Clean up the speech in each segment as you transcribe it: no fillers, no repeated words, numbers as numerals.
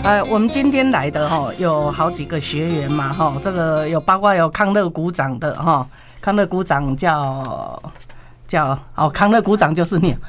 我们今天来的有好几个学员嘛这个包括有康乐股长的康乐股长叫康乐股长就是你，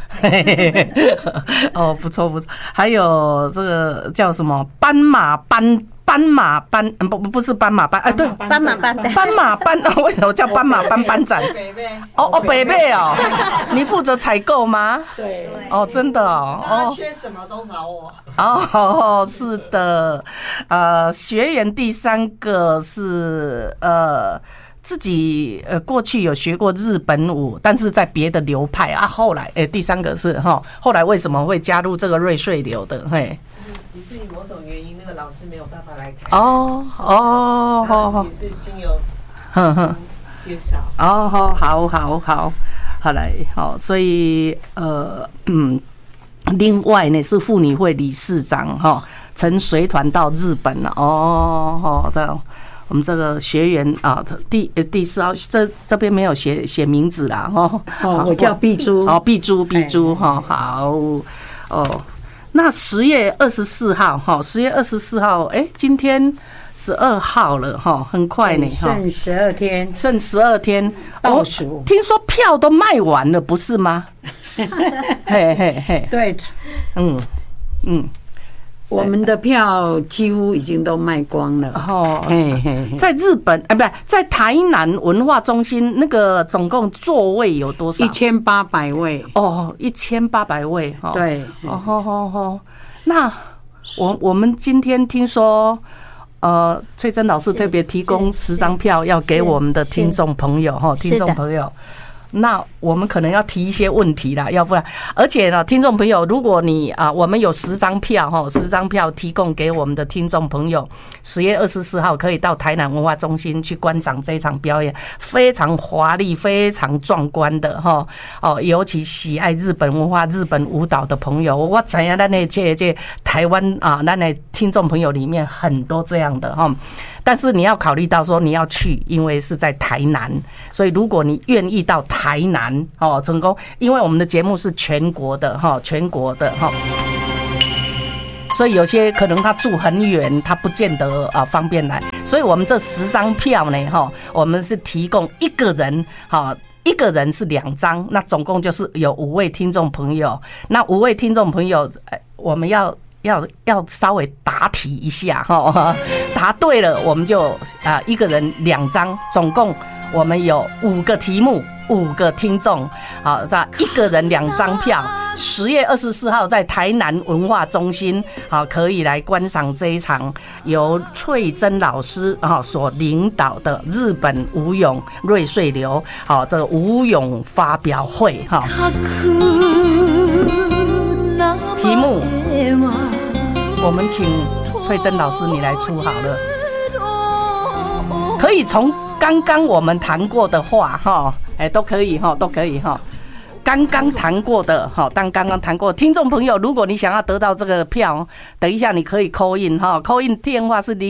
不错不错，还有这个叫什么斑马班，不是斑马班，对， 斑马班， 为什么叫斑马班班长？北北你负责采购吗？ 对， 真的他缺什么都找我。 是的，学员第3个是自己过去有学过日本舞，但是在别的流派后来第3个是后来为什么会加入这个瑞穗流的？ 只是某种原因，那个老师没有办法来开。也是经由介绍。好来所以另外呢是妇女会理事长曾随团到日本了的。我们这个学员第4号这边没有写名字啦我叫碧珠碧珠好那10月24号10月24号今天12号了很快呢剩12天剩12天倒数听说票都卖完了不是吗？ 对我们的票几乎已经都卖光了。 在日本不是在台南文化中心那个总共座位有多少 ？1800位。 1800位。 对。 那我们今天听说，翠珍老师特别提供10张票要给我们的听众朋友那我们可能要提一些问题啦，要不然，而且呢，听众朋友，如果你我们有10张票10张票提供给我们的听众朋友，10月24号可以到台南文化中心去观赏这一场表演，非常华丽、非常壮观的尤其喜爱日本文化、日本舞蹈的朋友，我知道咱的这台湾咱的听众朋友里面很多这样的但是你要考虑到说你要去，因为是在台南，所以如果你愿意到台南成功，因为我们的节目是全国的所以有些可能他住很远，他不见得方便来，所以我们这10张票呢我们是提供一个人一个人是2张，那总共就是有5位听众朋友，那5位听众朋友我们要稍微答题一下答对了我们就一个人2张，总共我们有5个题目，5个听众，这一个人2张票。10月24号在台南文化中心可以来观赏这一场由翠珍老师所领导的日本舞踊瑞穗流这个舞踊发表会题目我们请翠珍老师你来出好了，可以从刚刚我们谈过的话都可以刚刚谈过的刚刚谈过听众朋友，如果你想要得到这个票，等一下你可以 call in call in 电话是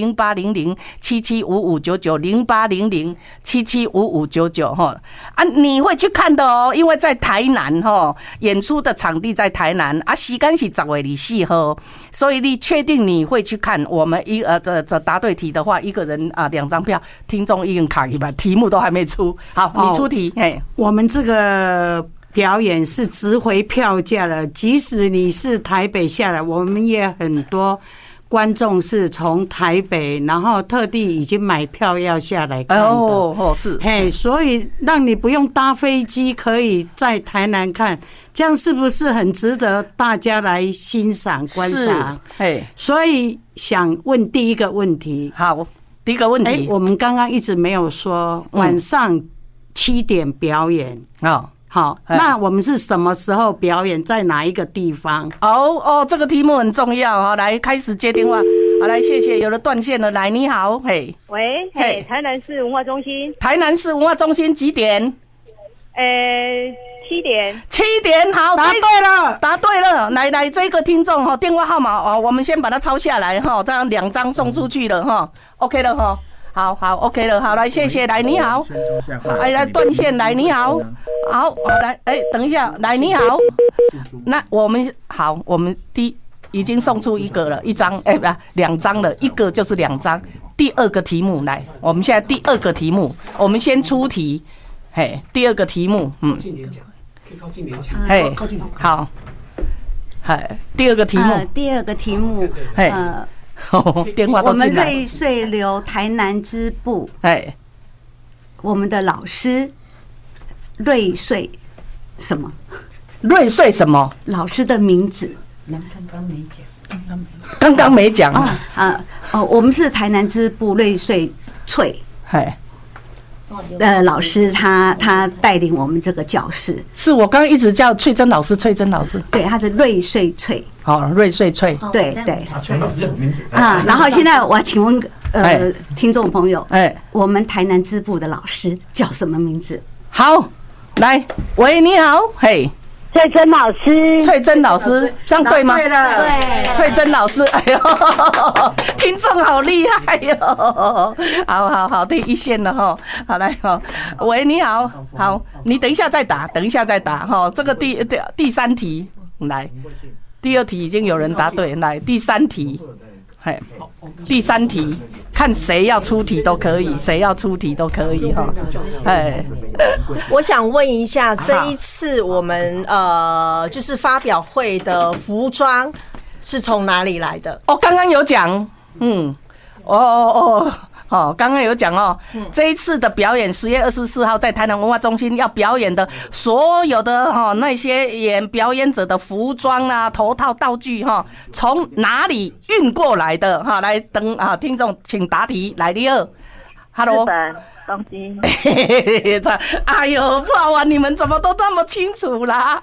0800775599 0800775599你会去看的因为在台南演出的场地在台南时间是10月24号，所以你确定你会去看？我们这答对题的话，一个人2张票，听众已经卡一半，题目都还没出。好，你出题。 我们这个表演是值回票价了，即使你是台北下来，我们也很多观众是从台北，然后特地已经买票要下来看的。 是， 所以让你不用搭飞机，可以在台南看，这样是不是很值得大家来欣赏观赏？所以想问第一个问题。 好，第一个问题， 我们刚刚一直没有说晚上7点表演好，那我们是什么时候表演，在哪一个地方？ 这个题目很重要来，开始接电话。好，来，谢谢，有了断线了。来，你好， 喂，台南市文化中心。 台南市文化中心几点 ？7点。 7点，好， 答对了， 答对了。来，这个听众电话号码我们先把它抄下来这样2张送出去了OK 了好 OK 了，好，来，谢谢。来，你好，来断线。来，你好，好，来，等一下，来，你好，那我们已经送出一个了，1张，不，2张了，一个就是2张。第2个题目来，我们现在第2个题目，我们先出题，嘿，第2个题目， 靠近脸讲，可以靠近脸讲， 嘿， 靠近好，嘿，第2个题目， 第2个题目， 嘿，电话我们都进来， 瑞穗流台南支部， 哎， 我们的老师瑞穗什么？ 瑞穗什么？ 老师的名字？ 刚刚没讲我们是台南支部瑞穗翠， 嘿， 老师他带领我们这个教室， 是我刚刚一直叫翠珍老师，翠珍老师， 对，他是瑞穗翠， 好，瑞穗翠， 对对全老师的名字然后现在我要请问听众朋友，我们台南支部的老师叫什么名字？ 好，来，喂，你好，嘿。 翠珍老师， 翠珍老师，这样对吗？ 对了，对， 翠珍老师，哎呦，听众好厉害哟！好，第一线了哈，好来哈，喂，你好，好，你等一下再打哈，这个第3题来，第2题已经有人答对，来第3题，嘿，第3题，看谁要出题都可以，哈，哎。 我想问一下，这一次我们就是发表会的服装是从哪里来的？ 刚刚有讲，刚刚有讲哦，这一次的表演10月24号在台南文化中心要表演的所有的那些表演者的服装啊、头套、道具从哪里运过来的来等听众请答题，来第2 ，Hello。 东京， 哎呦，不好玩！你们怎么都这么清楚啦？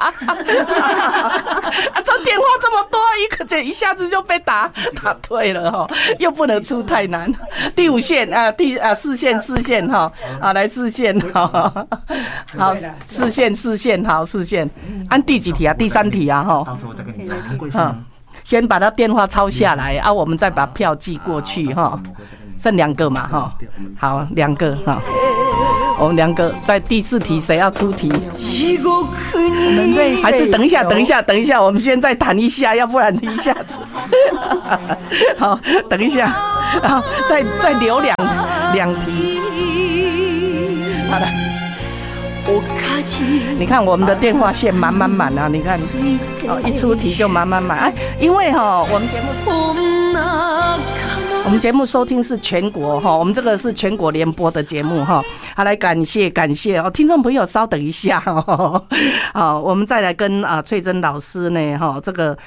这电话这么多，一下子就被答对了哈，又不能出太难。第5线4线哈，来4线哈，好4线好4线，按第几题啊？第3题啊哈。到时候我再跟你讲。先把他电话抄下来我们再把票寄过去哈。剩2个嘛哈，好2个哈，我们2个在第4题谁要出题？还是等一下，我们先再谈一下，要不然一下子。好，等一下，然后再留2题。好了。你看我们的电话线满啊！你看，一出题就满。因为我们节目收听是全国我们这个是全国联播的节目好，来感谢听众朋友稍等一下我们再来跟翠珍老师呢这个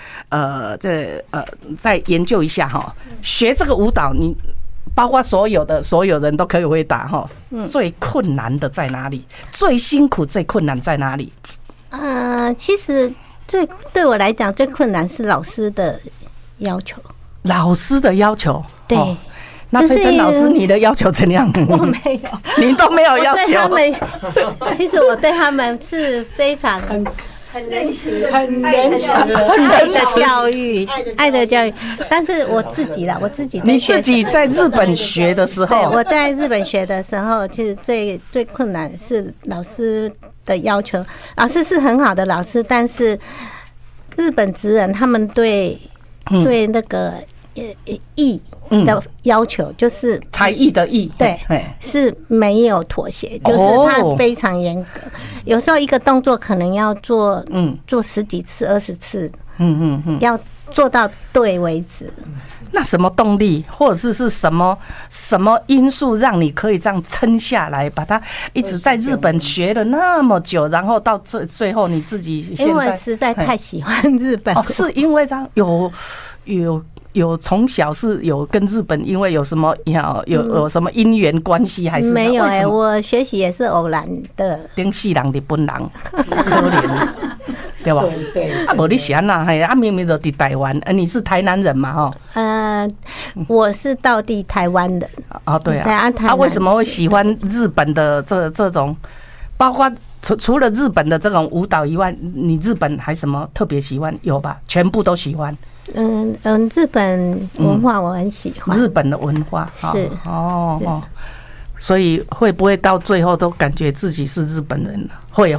再研究一下学这个舞蹈你。包括所有人都可以回答最困难的在哪里？最辛苦、最困难在哪里？ 其实对我来讲最困难是老师的要求。 老师的要求， 对。 那翠珍老师，你的要求怎样？ 我没有， 你都没有要求。 其实我对他们是非常。很仁慈，爱的教育，但是我自己你自己在日本学的时候，对，我在日本学的时候，其实最困难是老师的要求。老师是很好的老师，但是日本职人他们对那个艺的要求，就是才艺的艺， 对，是没有妥协，就是他非常严格。有时候一个动作可能要做10几次、20次，要做到对为止。 那什么动力，或者是什么因素，让你可以这样撑下来，把它一直在日本学了那么久，然后到最后你自己现在， 因为实在太喜欢日本， 是因为这样有从小是有跟日本因为有什么有什么因缘关系，还是没有我学习也是偶然的。 顶世人日本人，可怜，对吧？对。无你是安那明明就在台湾，你是台南人嘛我是道地台湾人。 对啊。为什么会喜欢日本的这种？包括除了日本的这种舞蹈以外，你日本还什么特别喜欢？有吧？全部都喜欢。 日本文化我很喜欢。 日本的文化是所以会不会到最后都感觉自己是日本人？会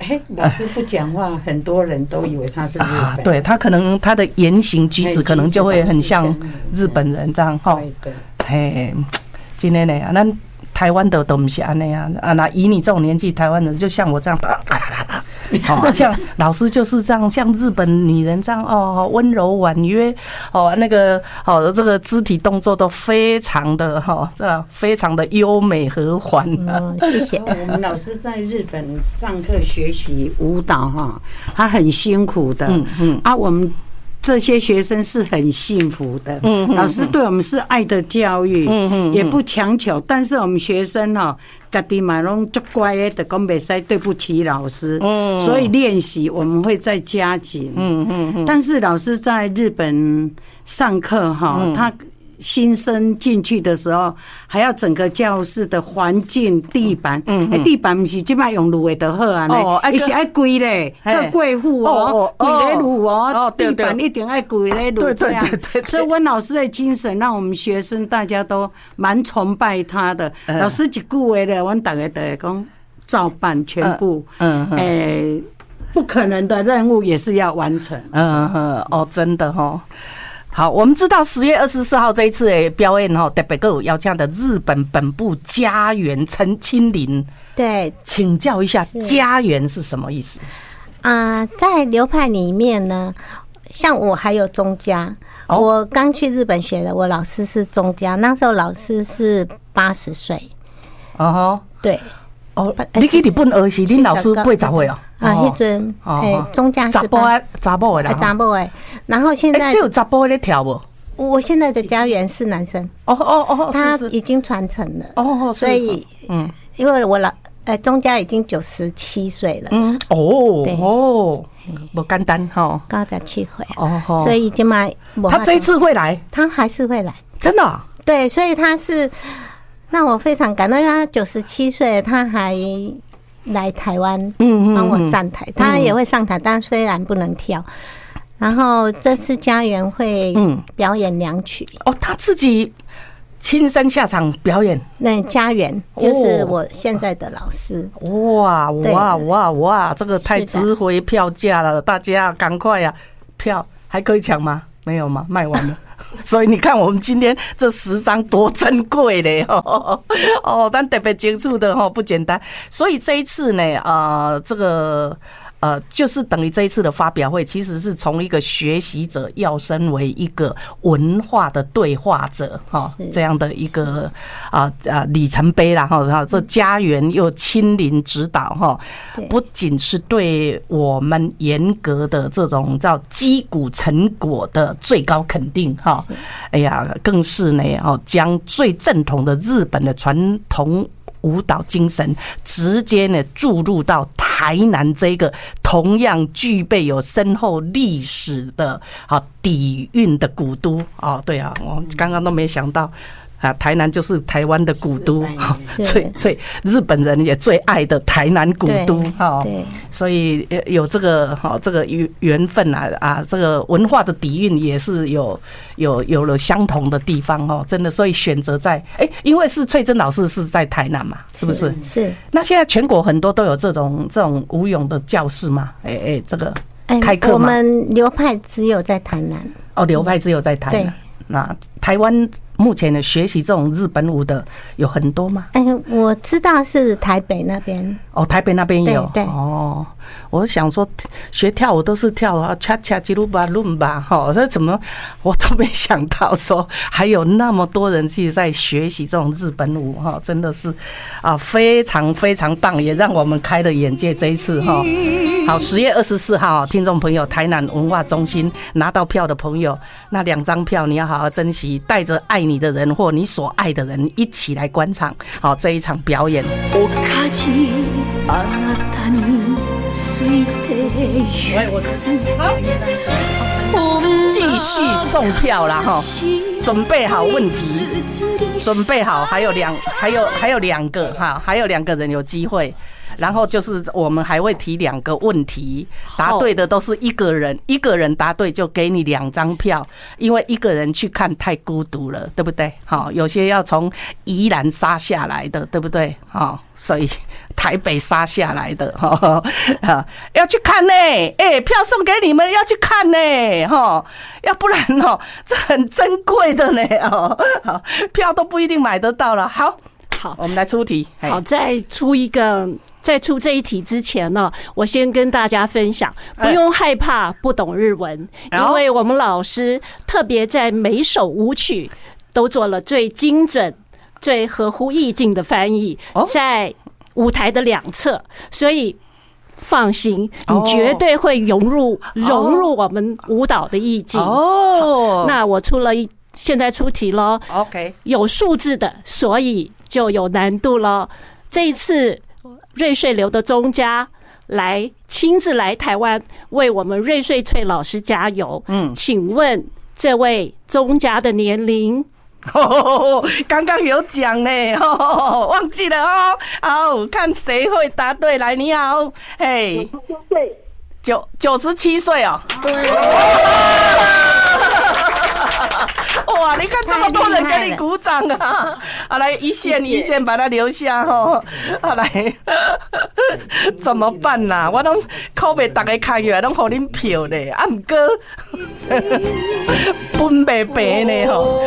老师不讲话，很多人都以为他是日本。 对他可能他的言行举止可能就会很像日本人这样哈。 对， 嘿，真的呢，咱台湾的都不是安那样啊。那以你这种年纪，台湾人就像我这样，像老师就是这样，像日本女人这样哦，温柔婉约哦，那个哦，这个肢体动作都非常的这样非常的优美和缓。 谢谢。 我们老师在日本上课学习舞蹈他很辛苦的。我们这些学生是很幸福的。老师对我们是爱的教育，也不强求。但是我们学生家己嘛拢足乖的，就讲袂使对不起老师。所以练习我们会再加紧。但是老师在日本上课他新生进去的时候，还要整个教室的环境、地板，地板不是现在用芦苇的好啊，伊是爱跪嘞，做贵妇跪咧芦地板一定爱跪咧芦这样。所以温老师的精神，让我们学生大家都蛮崇拜他的。老师一句话咧，阮大家都会讲照办全部。不可能的任务也是要完成。 真的好，我们知道10月24号这一次的表演特别有邀请的日本本部家园陈清林。 对， 请教一下家园是什么意思？ 在流派里面呢，像我还有中家。我刚去日本学的，我老师是中家，那时候老师是80岁。对。 你去日本学是恁老师80岁哦？ 迄阵中家是查某的啦， 查某的。然后现在只有查某在跳不？ 我现在的家园是男生。他已经传承了。所以因为我中家已经97岁了。 不简单 97岁。所以今晚他这一次会来， 他还是会来， 真的。 对，所以他是。那我非常感动，因为他97岁，他还来台湾帮我站台，他也会上台，但虽然不能跳。然后这次家园会表演2曲。 他自己亲身下场表演。 那家园就是我现在的老师。 哇，这个太值回票价了，大家赶快啊！票还可以抢吗？没有吗？卖完了。所以你看，我们今天这10张多珍贵嘞！但特别接触的不简单。所以这一次呢，这个就是等于这一次的发表会，其实是从一个学习者要升为一个文化的对话者这样的一个里程碑啦这家园又亲临指导不仅是对我们严格的这种叫击鼓成果的最高肯定哎呀，更是呢将最正统的日本的传统舞蹈精神直接呢注入到台南这个同样具备有深厚历史的底蕴的古都对啊，我刚刚都没想到台南就是台湾的古都，最日本人也最爱的台南古都所以有这个缘分这个文化的底蕴也是有了相同的地方真的，所以选择在因为是翠珍老师是在台南嘛，是不是？ 是。 那现在全国很多都有这种舞踊的教室嘛？这个开课吗？ 我们流派只有在台南。 流派只有在台南。那台湾目前的学习这种日本舞的有很多吗？ 我知道是台北那边。 台北那边有。 对。 我想说学跳舞都是跳恰恰吉鲁巴伦巴这怎么我都没想到说还有那么多人去在学习这种日本舞真的是非常非常棒，也让我们开了眼界。这一次好，10月24号，听众朋友，台南文化中心拿到票的朋友，那2张票你要好好珍惜，带着爱你的人或你所爱的人一起来观场这一场表演。继续送票啦准备好问题，准备好，还有2个还有2个人有机会。然后就是我们还会提2个问题，答对的都是一个人答对就给你2张票，因为一个人去看太孤独了，对不对？有些要从宜兰杀下来的，对不对？所以台北杀下来的哈，要去看呢，票送给你们，要去看呢，哈，要不然哦，这很珍贵的呢，哦，好，票都不一定买得到了。好，我们来出题。 好，在出这一题之前呢，我先跟大家分享，不用害怕不懂日文，因为我们老师特别在每首舞曲都做了最精准、最合乎意境的翻译，在舞台的两侧，所以放心，你绝对会融入我们舞蹈的意境。那我现在出题咯。 OK， 有数字的，所以就有难度咯。这一次瑞穗流的宗家亲自来台湾为我们瑞穗翠老师加油。请问这位宗家的年龄？ 刚刚有讲呢，忘记了哦。好，看谁会答对。来，你好，嘿，97岁哦。哇，你看这么多人给你鼓掌啊！好，来一线把它留下哦。好来，怎么办啦？我拢靠北大家开起来，拢给恁票呢，啊，不过分白白呢吼。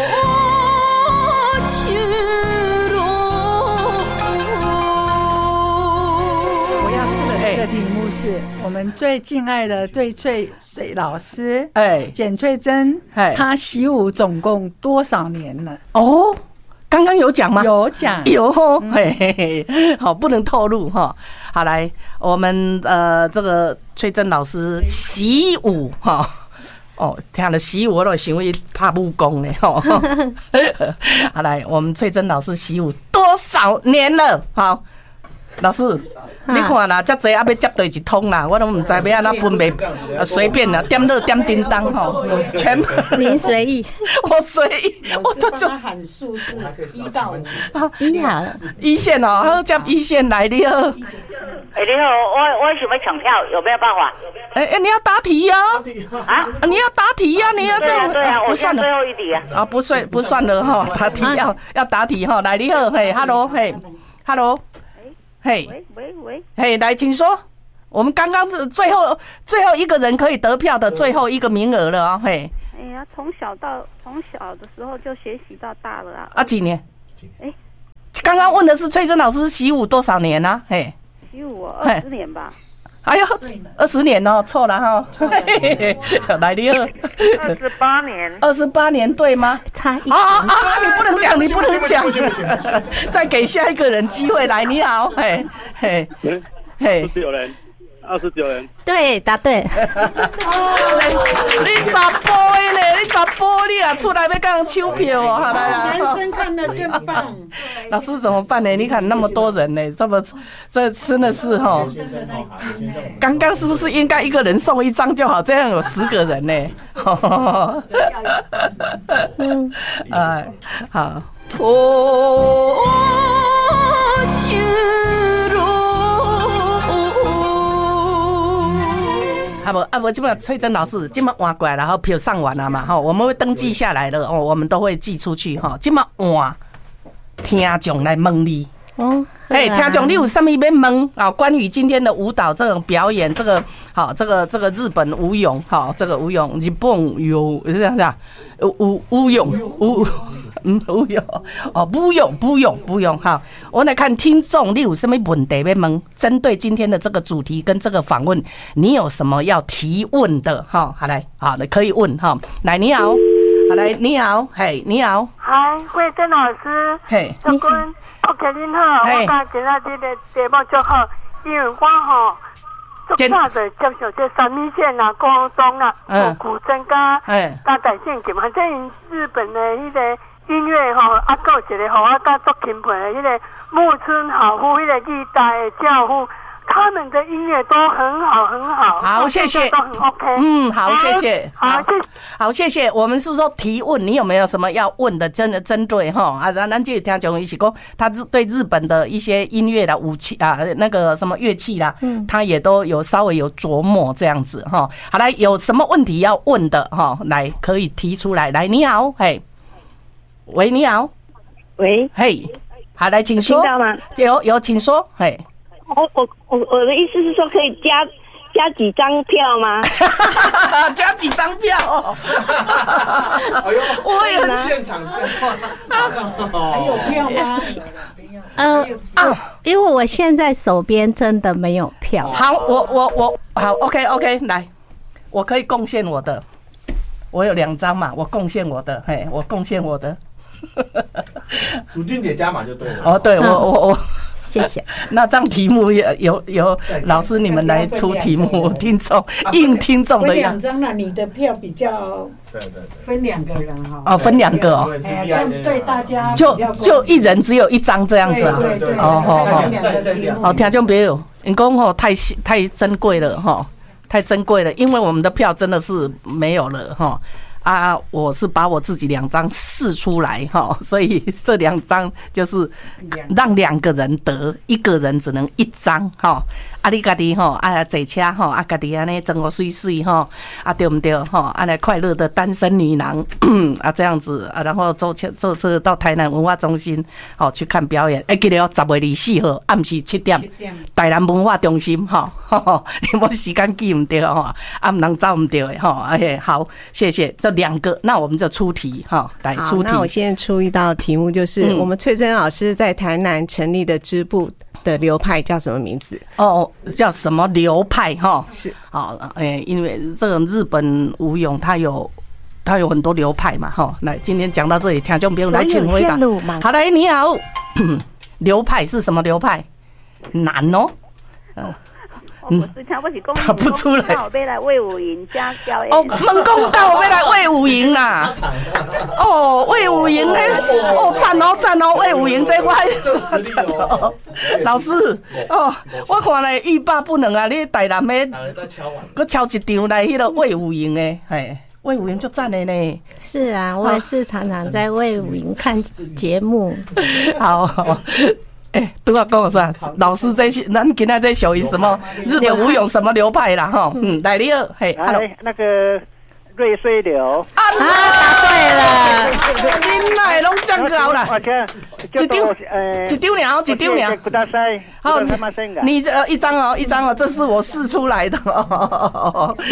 我要出的这个题目是我们最敬爱的瑞穗水老师，简翠珍，她习武总共多少年了？ 哦，刚刚有讲吗？ 有讲， 有哦，好，不能透露哈。好，来，我们这个翠珍老师习武哈。听了习武我都想去拍武功呢吼。好，来，我们翠珍老师习武多少年了？好，老师，你看啦，遮济还要接对一通啦，我都唔知要安怎分配，随便啦，点热点叮当吼，全部您随意， 我随意，我都就喊数字1到5， 一好了， 一线哦，好，接一线来你好。 你好，我想要抢票，有没有办法？ 你要答题呀！啊，你要答题呀！你要这样， 对啊， 不算了， 最后一题啊。 啊，不算了哈，答题要答题哈。来，你好，嘿 ，hello， 嘿 ，hello， 嘿，嘿，来，请说。我们刚刚是最后一个人可以得票的最后一个名额了啊，嘿。 哎呀，从小的时候就学习到大了啊。 啊，几年？刚刚问的是翠珍老师习武多少年啊？嘿。 习武20年吧。 哎呦，20年哦，错了哈。来第二 ，28年。 28年对吗？ 差一你不能讲，你不能讲。再给下一个人机会来，你好，嘿，嘿，嘿 ，29人。29人， 对，答对。 你查甫的呢？你查甫你啊，出来要跟人抢票哦，好来啦。 男生看得更棒。 老师怎么办呢？你看那么多人呢，这真的是哈。刚刚是不是应该一个人送1张就好？这样有10个人呢。好。不，基本上翠珍老师今晚换过来，然后票上完了嘛，哈，我们会登记下来的哦，我们都会寄出去哈。今晚换听众来问你，听众你有什么要问啊？关于今天的舞蹈这种表演，这个好，这个日本舞踊，好，这个舞踊日本有这样舞踊舞踊哦，舞踊哈。我来看听众，你有什么问题要问？针对今天的这个主题跟这个访问，你有什么要提问的？哈，好来，好的，可以问哈。来，你好，好来，你好，嘿，你好， 嗨，慧珍老师， 嘿， 祝君OK，您好，我今仔日的节目就好，因为我吼。足早就接受这三味线啊、广东啊、古筝加大线琴，反正日本的迄个音乐吼，还有一个吼，我甲足钦佩的迄个木村好夫，迄个历代的教父，他们的音乐都很好，很好。 好，谢谢。 都很 OK。 好，谢谢。好，谢谢。我们是说提问，你有没有什么要问的？真的针对哈啊，咱这听众一起讲，他对日本的一些音乐啦、武器啊、那个什么乐器啦，他也都有稍微有琢磨这样子哈。好，来，有什么问题要问的哈？来，可以提出来。来，你好，嘿，喂，你好， 喂， 嘿，好，来，请说。 听到吗？ 有，请说，嘿。 我的意思是说，可以加几张票吗？ 加几张票哦！ 哎呦，我也很现场电话， 还有票吗？ 因为我现在手边真的没有票。 好，我好 ，OK， 来，我可以贡献我的，我有2张嘛，我贡献我的，嘿，我贡献我的。 淑君姐加码就对了。 哦，对我。 谢谢。 那这样题目由老师你们来出题目，听众应听众的样。 分2张了，你的票比较对， 分2个人哈。 哦，分2个哦。 这样对大家就一人只有1张这样子啊。 对。 哦，听众朋友，你讲吼太珍贵了哈，太珍贵了，因为我们的票真的是没有了哈。我是把我自己2张试出来哈，所以这2张就是让2个人得，1个人只能1张哈。你家己吼坐车吼，家己安尼生活水水吼，对不对吼？来快乐的单身女郎这样子然后坐车到台南文化中心去看表演。记得10月24号暗时7点，台南文化中心你无时间记唔对毋能走唔对的好，谢谢这2个，那我们就出题来出题。 那我现在出一道题目，就是我们翠珍老师在台南成立的支部的流派叫什么名字？ 叫什么流派是因为这个日本舞踊它有很多流派嘛来，今天讲到这里，听众朋友来请回答。好来，你好，流派是什么流派？难哦。他不出来。 我要来魏武营加表演。 问讲到我要来魏武营啦。魏武营赞哦，魏武营这我赞哦。老师我看来欲罢不能啊！你台南的，搁敲一场来迄个魏武营的，魏武营就赞的呢。 是啊，我也是常常在魏武营看节目。 好。都要跟我说，老师咱今天在学什么日本舞踊什么流派啦来你好， 那个瑞穗流答对了， 恁哪会拢这样搞啦？一张鸟，好，你这1张哦，这是我试出来的